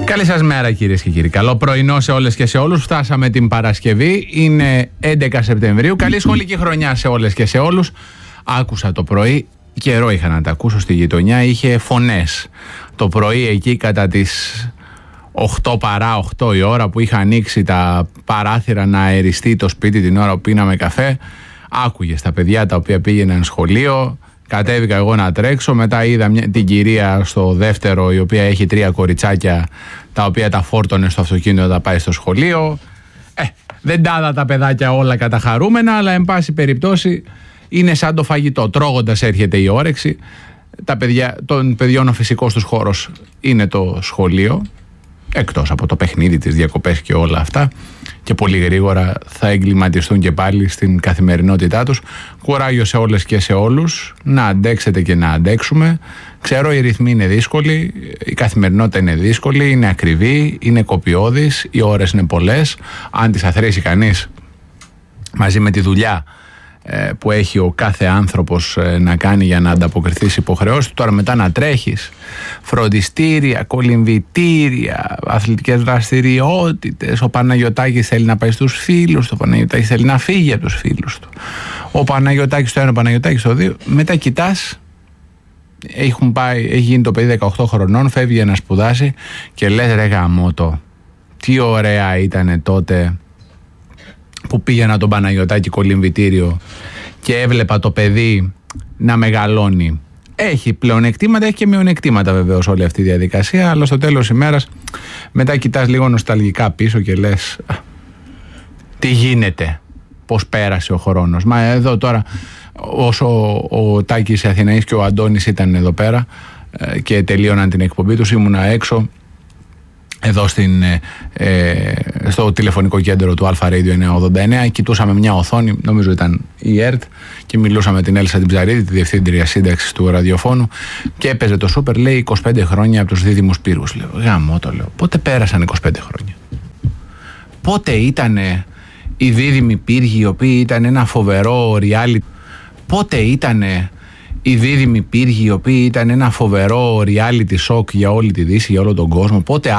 Καλή σας μέρα κυρίες και κύριοι. Καλό πρωινό σε όλες και σε όλους. Φτάσαμε την Παρασκευή. Είναι 11 Σεπτεμβρίου. Καλή σχολική χρονιά σε όλες και σε όλους. Άκουσα το πρωί, καιρό είχα να τα ακούσω στη γειτονιά, είχε φωνές. Το πρωί εκεί κατά τις 8 παρά 8 η ώρα που είχα ανοίξει τα παράθυρα να αεριστεί το σπίτι την ώρα που πίναμε καφέ, άκουγες τα παιδιά τα οποία πήγαιναν σχολείο. Κατέβηκα εγώ να τρέξω, μετά είδα την κυρία στο δεύτερο η οποία έχει 3 κοριτσάκια τα οποία τα φόρτωνε στο αυτοκίνητο να τα πάει στο σχολείο. Δεν τα είδα τα παιδάκια όλα καταχαρούμενα, αλλά εν πάση περιπτώσει είναι σαν το φαγητό. Τρώγοντας έρχεται η όρεξη. Των παιδιών ο φυσικός τους χώρος είναι το σχολείο, εκτός από το παιχνίδι, τις διακοπές και όλα αυτά, και πολύ γρήγορα θα εγκληματιστούν και πάλι στην καθημερινότητά τους. Κουράγιο σε όλες και σε όλους, να αντέξετε και να αντέξουμε. Ξέρω οι ρυθμοί είναι δύσκολοι, η καθημερινότητα είναι δύσκολη, είναι ακριβή, είναι κοπιώδης, οι ώρες είναι πολλές. Αν τις αθροίσει κανείς μαζί με τη δουλειά που έχει ο κάθε άνθρωπος να κάνει για να ανταποκριθεί στις υποχρεώσεις του, τώρα μετά να τρέχεις φροντιστήρια, κολυμβητήρια, αθλητικές δραστηριότητες, ο Παναγιωτάκης θέλει να πάει στους φίλους του, ο Παναγιωτάκης θέλει να φύγει από τους φίλους του, ο Παναγιωτάκης το ένα, ο Παναγιωτάκης το δύο, μετά κοιτάς, έχει γίνει το παιδί 18 χρονών, φεύγει για να σπουδάσει και λες ρε γαμώτο, τι ωραία ήτανε τότε που πήγαινα τον Παναγιωτάκη κολυμβητήριο και έβλεπα το παιδί να μεγαλώνει. Έχει πλεονεκτήματα, έχει και μειονεκτήματα βεβαίως όλη αυτή η διαδικασία, αλλά στο τέλος της ημέρας μετά κοιτάς λίγο νοσταλγικά πίσω και λες τι γίνεται, πώς πέρασε ο χρόνος. Μα εδώ τώρα όσο ο Τάκης Αθηναής και ο Αντώνης ήταν εδώ πέρα και τελείωναν την εκπομπή τους, ήμουνα έξω εδώ στο τηλεφωνικό κέντρο του Αλφα Radio 989, κοιτούσαμε μια οθόνη, νομίζω ήταν η ΕΡΤ, και μιλούσαμε την Έλσα την Ψαρίδη, τη διευθύντρια σύνταξης του ραδιοφώνου, και έπαιζε το Σούπερ, λέει 25 χρόνια από τους δίδυμους πύργους. Λέω γαμώ το, λέω, πότε πέρασαν 25 χρόνια? Πότε ήτανε οι δίδυμοι πύργοι, οι οποίοι ήταν ένα φοβερό reality? Πότε ήτανε οι δίδυμοι πύργοι, οι οποίοι ήταν ένα φοβερό reality shock για όλη τη Δύση, για όλο τον κόσμο? Πότε